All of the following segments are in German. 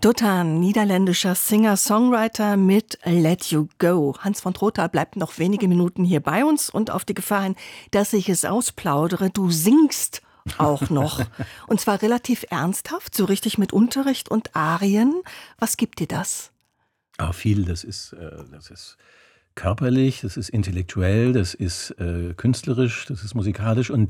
Trota, niederländischer Singer-Songwriter mit Let You Go. Hans von Trota bleibt noch wenige Minuten hier bei uns und auf die Gefahr hin, dass ich es ausplaudere, du singst auch noch. Und zwar relativ ernsthaft, so richtig mit Unterricht und Arien. Was gibt dir das? Viel, das ist körperlich, das ist intellektuell, das ist künstlerisch, das ist musikalisch und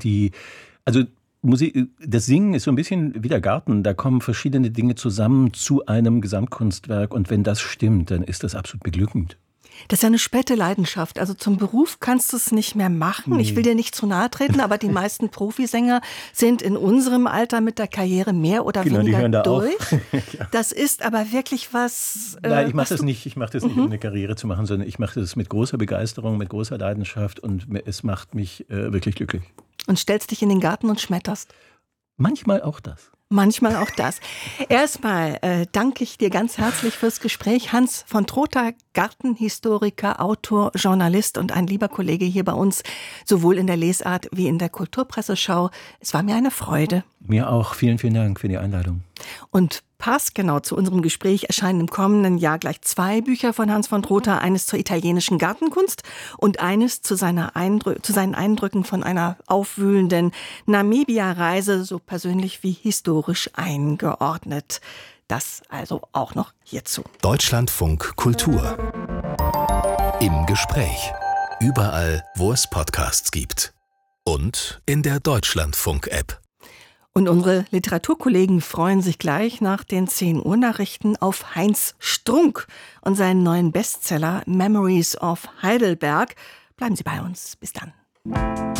das Singen ist so ein bisschen wie der Garten, da kommen verschiedene Dinge zusammen zu einem Gesamtkunstwerk und wenn das stimmt, dann ist das absolut beglückend. Das ist ja eine späte Leidenschaft, also zum Beruf kannst du es nicht mehr machen. Nee. Ich will dir nicht zu nahe treten, aber die meisten Profisänger sind in unserem Alter mit der Karriere mehr oder weniger durch. Ja. Das ist aber wirklich was... Nein, ich mache das nicht, um eine Karriere zu machen, sondern ich mache das mit großer Begeisterung, mit großer Leidenschaft und es macht mich wirklich glücklich. Und stellst dich in den Garten und schmetterst? Manchmal auch das. Manchmal auch das. Erstmal danke ich dir ganz herzlich fürs Gespräch. Hans von Trota, Gartenhistoriker, Autor, Journalist und ein lieber Kollege hier bei uns, sowohl in der Lesart wie in der Kulturpresseschau. Es war mir eine Freude. Mir auch. Vielen, vielen Dank für die Einladung. Und passgenau zu unserem Gespräch erscheinen im kommenden Jahr gleich 2 Bücher von Hans von Trota. Eines zur italienischen Gartenkunst und eines zu seinen Eindrücken von einer aufwühlenden Namibia-Reise, so persönlich wie historisch eingeordnet. Das also auch noch hierzu. Deutschlandfunk Kultur. Im Gespräch. Überall, wo es Podcasts gibt. Und in der Deutschlandfunk-App. Und unsere Literaturkollegen freuen sich gleich nach den 10 Uhr Nachrichten auf Heinz Strunk und seinen neuen Bestseller Memories of Heidelberg. Bleiben Sie bei uns. Bis dann.